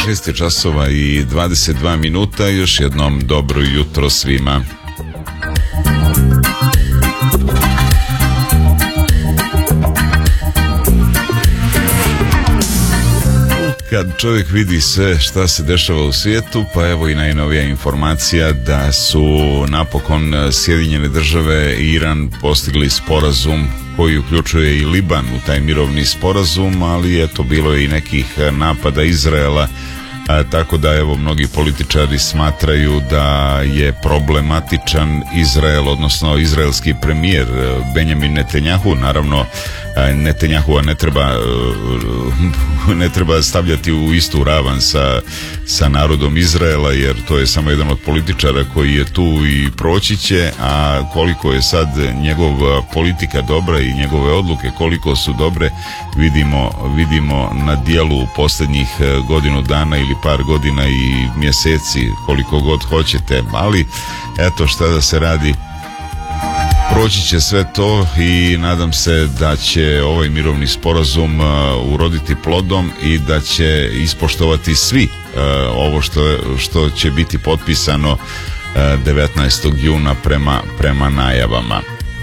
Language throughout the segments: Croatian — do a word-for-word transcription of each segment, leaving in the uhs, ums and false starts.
šest je časova i dvadeset dva minuta, još jednom dobro jutro svima. Kad čovjek vidi sve šta se dešava u svijetu, pa evo i najnovija informacija da su napokon Sjedinjene Države i Iran postigli sporazum koji uključuje i Liban u taj mirovni sporazum, ali eto bilo je i nekih napada Izraela, a, tako da evo mnogi političari smatraju da je problematičan Izrael, odnosno izraelski premijer Benjamin Netanjahu. Naravno Netanjahua ne treba ne treba stavljati u istu ravan sa, sa narodom Izraela, jer to je samo jedan od političara koji je tu i proći će, a koliko je sad njegova politika dobra i njegove odluke koliko su dobre vidimo, vidimo na dijelu posljednjih godinu dana ili par godina i mjeseci, koliko god hoćete, ali eto šta da se radi. Proći će sve to i nadam se da će ovaj mirovni sporazum uh, uroditi plodom i da će ispoštovati svi uh, ovo što, što će biti potpisano uh, devetnaestog juna prema, prema najavama.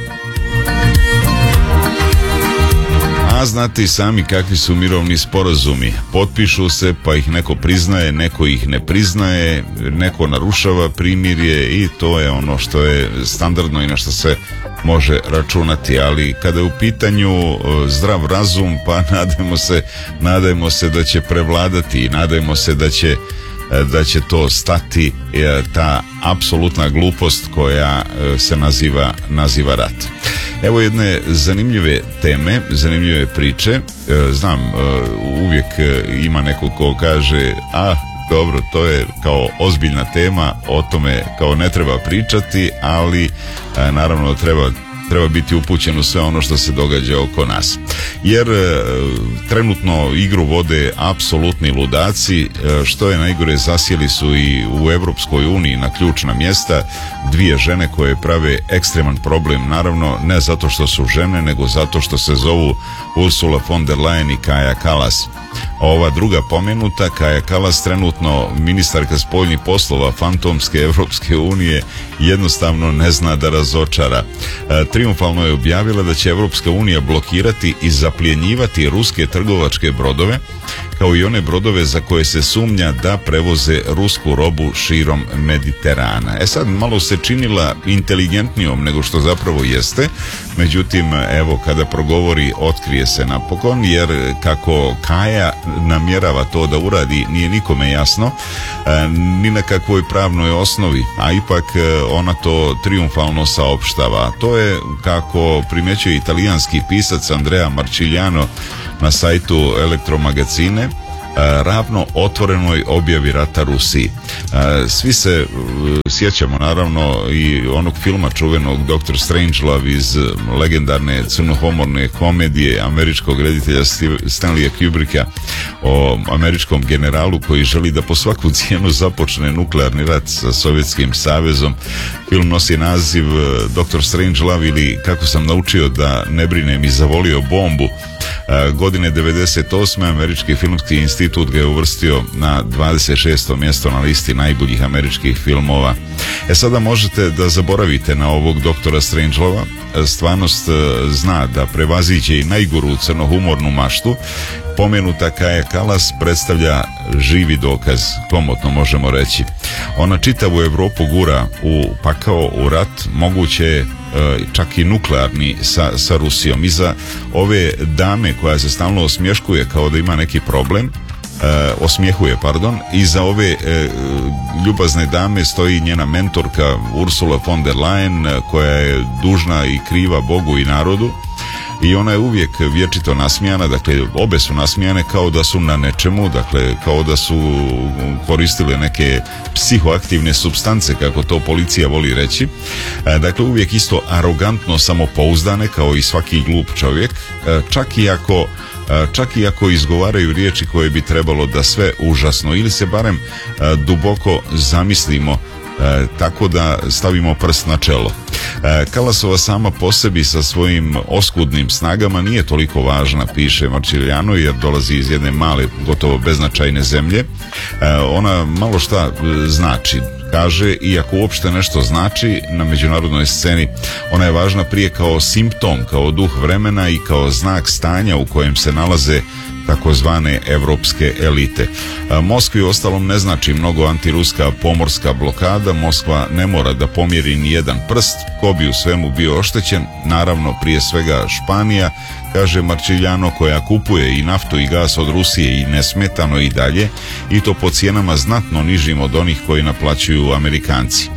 A znate i sami kakvi su mirovni sporazumi. Potpišu se pa ih neko priznaje, neko ih ne priznaje, neko narušava primirje i to je ono što je standardno i na što se može računati, ali kada je u pitanju zdrav razum, pa nadajmo se, nadajmo se da će prevladati i nadajmo se da će da će to stati, ta apsolutna glupost koja se naziva, naziva rat. Evo jedne zanimljive teme, zanimljive priče. Znam, uvijek ima neko ko kaže, a dobro, to je kao ozbiljna tema, o tome kao ne treba pričati, ali naravno treba treba biti upućen u sve ono što se događa oko nas. Jer e, trenutno igru vode apsolutni ludaci, e, što je najgore, zasjeli su i u Europskoj uniji na ključna mjesta dvije žene koje prave ekstreman problem, naravno ne zato što su žene, nego zato što se zovu Ursula von der Leyen i Kaja Kallas. Ova druga pomenuta, Kaja Kallas, trenutno ministarka spoljnih poslova fantomske Evropske unije, jednostavno ne zna da razočara. E, triumfalno je objavila da će Evropska unija blokirati i zapljenjivati ruske trgovačke brodove, kao i one brodove za koje se sumnja da prevoze rusku robu širom Mediterana. E sad, malo se činila inteligentnijom nego što zapravo jeste, međutim, evo, kada progovori, otkrije se napokon, jer kako Kaja namjerava to da uradi, nije nikome jasno, e, ni na kakvoj pravnoj osnovi, a ipak ona to triumfalno saopštava. To je, kako primjećuje italijanski pisac Andrea Marcigliano na sajtu Elektromagazine, ravno otvorenoj objavi rata Rusiji. Svi se sjećamo naravno i onog filma čuvenog doktor Strangelove iz legendarne crnohumorne komedije američkog reditelja Stanleya Kubricka o američkom generalu koji želi da po svaku cijenu započne nuklearni rat sa Sovjetskim savezom. Film nosi naziv doktor Strangelove ili Kako sam naučio da ne brinem i zavolio bombu. Godine devedeset osme američki filmski institut ga je uvrstio na dvadeset šesto mjesto na listi najboljih američkih filmova. E sada možete da zaboravite na ovog doktora Strangelova. Stvarnost zna da prevaziđe i najgoru crnohumornu maštu. Pomenuta Kaja Kallas predstavlja živi dokaz, komotno možemo reći. Ona čitavu Evropu gura u pakao, u rat, moguće čak i nuklearni sa, sa Rusijom. Iza ove dame koja se stalno osmješkuje kao da ima neki problem, e, osmjehuje, pardon, iza ove e, ljubazne dame stoji njena mentorka Ursula von der Leyen, koja je dužna i kriva Bogu i narodu. I ona je uvijek vječito nasmijana, dakle obe su nasmijane kao da su na nečemu, dakle kao da su koristile neke psihoaktivne supstance, kako to policija voli reći. Dakle uvijek isto arogantno samopouzdane kao i svaki glup čovjek, čak i ako čak i ako izgovaraju riječi koje bi trebalo da sve užasno ili se barem duboko zamislimo E, tako da stavimo prst na čelo. E, Kalasova sama po sebi sa svojim oskudnim snagama nije toliko važna, piše Marčiljano, jer dolazi iz jedne male, gotovo beznačajne zemlje. E, ona malo šta znači, kaže, iako uopšte nešto znači na međunarodnoj sceni, ona je važna prije kao simptom, kao duh vremena i kao znak stanja u kojem se nalaze takozvane evropske elite. Moskvi ostalom ne znači mnogo antiruska pomorska blokada. Moskva ne mora da pomjeri ni jedan prst, ko bi u svemu bio oštećen, naravno prije svega Španija, kaže Marčiljano, koja kupuje i naftu i gas od Rusije i nesmetano i dalje, i to po cijenama znatno nižim od onih koji naplaćuju Amerikanci.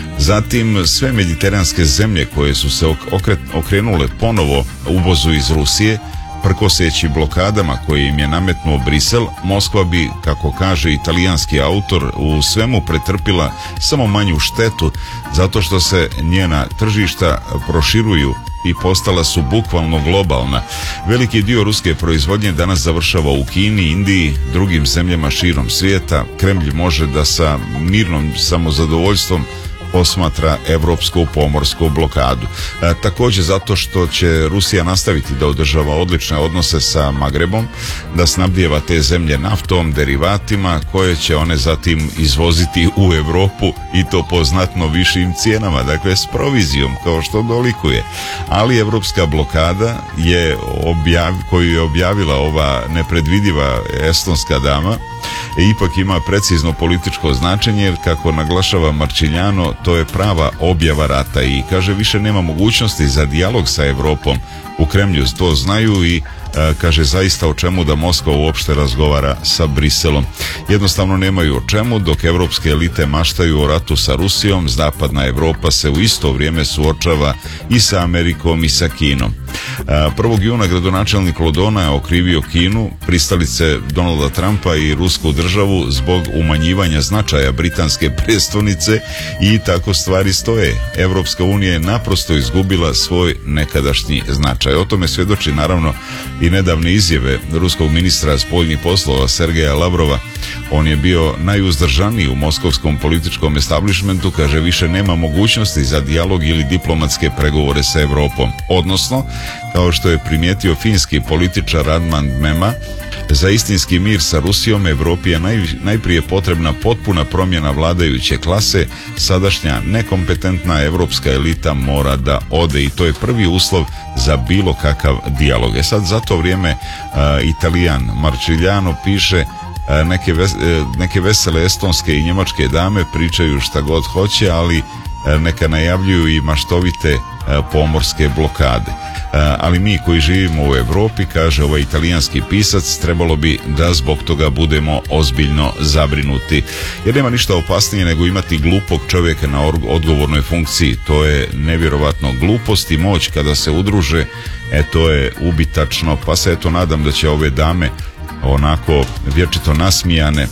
Zatim sve mediteranske zemlje koje su se okrenule ponovo uvozu iz Rusije, prkoseći blokadama koje im je nametnuo Brisel, Moskva bi, kako kaže italijanski autor, u svemu pretrpila samo manju štetu, zato što se njena tržišta proširuju i postala su bukvalno globalna. Veliki dio ruske proizvodnje danas završava u Kini, Indiji, drugim zemljama širom svijeta. Kremlj može da sa mirnom samozadovoljstvom posmatra evropsku pomorsku blokadu. E, također zato što će Rusija nastaviti da održava odlične odnose sa Magrebom, da snabdijeva te zemlje naftom, derivatima, koje će one zatim izvoziti u Europu, i to po znatno višim cijenama, dakle s provizijom, kao što dolikuje. Ali evropska blokada je objav, koju je objavila ova nepredvidiva estonska dama, ipak ima precizno političko značenje, jer kako naglašava Marčiljano, to je prava objava rata i kaže više nema mogućnosti za dijalog sa Evropom. U Kremlju to znaju i e, kaže zaista o čemu da Moskva uopšte razgovara sa Briselom. Jednostavno nemaju o čemu, dok evropske elite maštaju o ratu sa Rusijom, zapadna Evropa se u isto vrijeme suočava i sa Amerikom i sa Kinom. prvog juna gradonačelnik Londona je okrivio Kinu, pristalice Donalda Trumpa i rusku državu zbog umanjivanja značaja britanske prestonice, i tako stvari stoje. Evropska unija je naprosto izgubila svoj nekadašnji značaj. O tome svjedoči naravno i nedavne izjave ruskog ministra spoljnih poslova Sergeja Lavrova. On je bio najuzdržaniji u moskovskom političkom establishmentu, kaže više nema mogućnosti za dijalog ili diplomatske pregovore sa Evropom. Odnosno, kao što je primijetio finski političar Radman Mema, za istinski mir sa Rusijom Evropi je naj, najprije potrebna potpuna promjena vladajuće klase, sadašnja nekompetentna evropska elita mora da ode, i to je prvi uslov za bilo kakav dijalog. E sad, za to vrijeme a, Italijan Marčiljano piše a, neke, ves, a, neke vesele estonske i njemačke dame pričaju šta god hoće, ali a, neka najavljuju i maštovite a, pomorske blokade. Ali mi koji živimo u Europi, kaže ovaj italijanski pisac, trebalo bi da zbog toga budemo ozbiljno zabrinuti, jer nema ništa opasnije nego imati glupog čovjeka na odgovornoj funkciji. To je nevjerovatno. Glupost i moć kada se udruže, e to je ubitačno, pa se eto nadam da će ove dame onako vječito nasmijane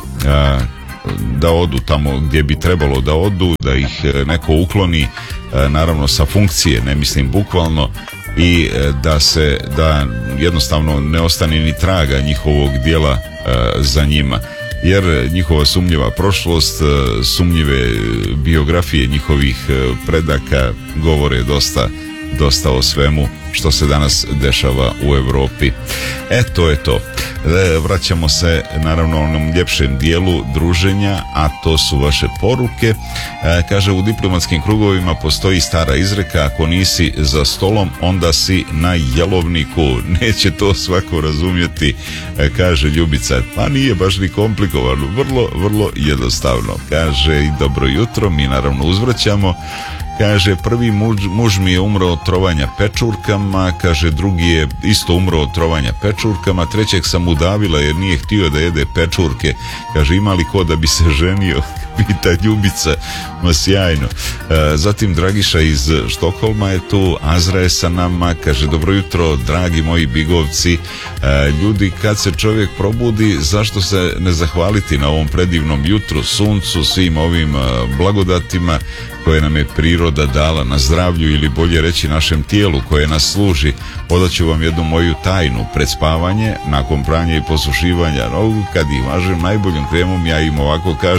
a, da odu tamo gdje bi trebalo da odu, da ih neko ukloni, naravno sa funkcije, ne mislim bukvalno, i da se, da jednostavno ne ostane ni traga njihovog dijela za njima, jer njihova sumnjiva prošlost, sumnjive biografije njihovih predaka govore dosta dosta o svemu što se danas dešava u Europi. E, to je to. E, vraćamo se naravno onom ljepšem dijelu druženja, a to su vaše poruke. E, kaže, u diplomatskim krugovima postoji stara izreka, ako nisi za stolom, onda si na jelovniku. Neće to svako razumjeti, e, kaže Ljubica. Pa nije baš ni komplikovano, vrlo, vrlo jednostavno. Kaže, i dobro jutro, mi naravno uzvraćamo. Kaže, prvi muž, muž mi je umro od trovanja pečurkama, kaže, drugi je isto umro od trovanja pečurkama, trećeg sam udavila jer nije htio da jede pečurke. Kaže, ima li ko da bi se ženio? Pita Ljubica. Ma sjajno. E, zatim Dragiša iz Štokholma je tu, Azra je sa nama, kaže, dobro jutro, dragi moji bigovci. E, ljudi, kad se čovjek probudi, zašto se ne zahvaliti na ovom predivnom jutru, suncu, svim ovim a, blagodatima koje nam je priroda dala, na zdravlju, ili bolje reći našem tijelu koje nas služi. Podaću vam jednu moju tajnu. Pred spavanje, nakon pranja i posušivanja nogu, kad ih mažem najboljom kremom, ja im ovako kažem: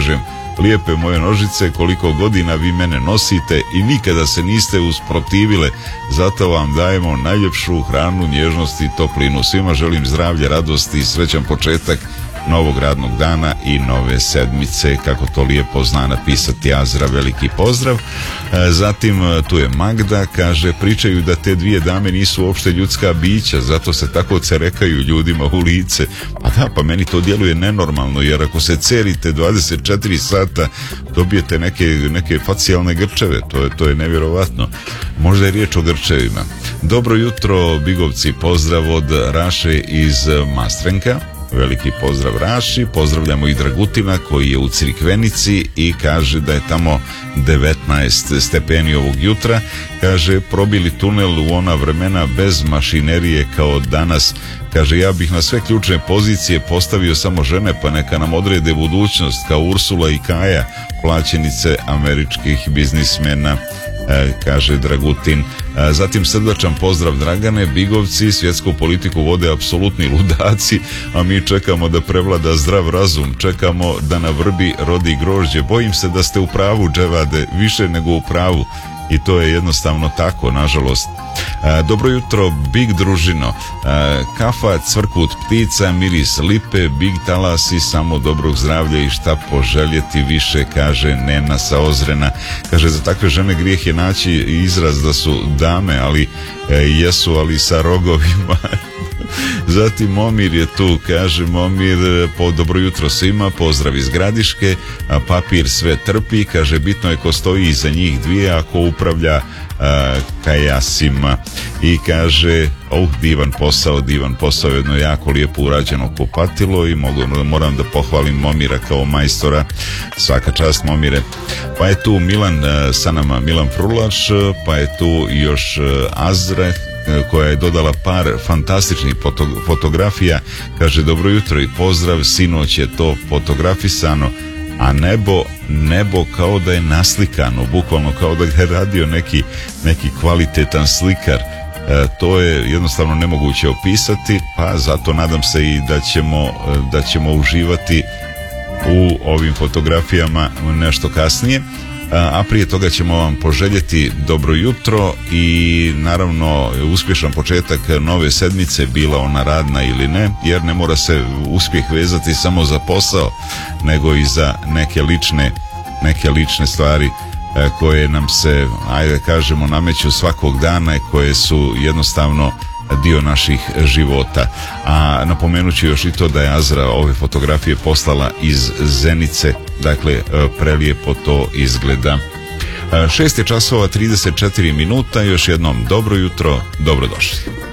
lijepe moje nožice, koliko godina vi mene nosite i nikada se niste usprotivile, zato vam dajemo najljepšu hranu, nježnost i toplinu. Svima želim zdravlje, radosti i srećan početak novog radnog dana i nove sedmice, kako to lijepo zna napisati Azra, veliki pozdrav. Zatim tu je Magda, kaže, pričaju da te dvije dame nisu uopšte ljudska bića, zato se tako cerekaju ljudima u lice. Pa da, pa meni to djeluje nenormalno, jer ako se cerite dvadeset četiri sata dobijete neke, neke facijalne grčeve, to je, to je nevjerovatno. Možda je riječ o grčevima. Dobro jutro, Bigovci, pozdrav od Raše iz Mastrenka. Veliki pozdrav Raši, pozdravljamo i Dragutina koji je u Crikvenici i kaže da je tamo devetnaest stepeni ovog jutra. Kaže, probili tunel u ona vremena bez mašinerije kao danas. Kaže, ja bih na sve ključne pozicije postavio samo žene, pa neka nam odrede budućnost kao Ursula i Kaja, plaćenice američkih biznismena, kaže Dragutin. Zatim srdačan pozdrav Dragane, Bigovci, svjetsku politiku vode apsolutni ludaci, a mi čekamo da prevlada zdrav razum, čekamo da na vrbi rodi grožđe. Bojim se da ste u pravu, Dževade, više nego u pravu. I to je jednostavno tako, nažalost. E, dobro jutro, Big družino. E, kafa, cvrkut ptica, miris lipe, Big talasi, samo dobrog zdravlja i šta poželjeti više, kaže Nena sa Ozrena. Kaže, za takve žene grijeh je naći izraz da su dame, ali e, jesu, ali sa rogovima. Zatim Momir je tu, kaže Momir, po dobro jutro svima, pozdrav iz Gradiške, a papir sve trpi, kaže, bitno je ko stoji iza njih dvije, ako upravlja a, kajasima. I kaže, oh, divan posao, divan posao, jedno jako lijepo urađeno kupatilo i mogu, moram da pohvalim Momira kao majstora, svaka čast Momire. Pa je tu Milan sa nama, Milan Frulač, pa je tu još Azra, koja je dodala par fantastičnih foto- fotografija, kaže, dobro jutro i pozdrav, sinoć je to fotografisano, a nebo, nebo kao da je naslikano, bukvalno kao da ga je radio neki, neki kvalitetan slikar. E, to je jednostavno nemoguće opisati, pa zato nadam se i da ćemo, da ćemo uživati u ovim fotografijama nešto kasnije. A prije toga ćemo vam poželjeti dobro jutro i naravno uspješan početak nove sedmice, bila ona radna ili ne, jer ne mora se uspjeh vezati samo za posao, nego i za neke lične, neke lične stvari koje nam se, ajde kažemo, nameću svakog dana i koje su jednostavno dio naših života. A napomenut ću još i to da je Azra ove fotografije poslala iz Zenice, dakle prelijepo to izgleda. Šest je časova trideset četiri minuta, još jednom dobro jutro, dobrodošli.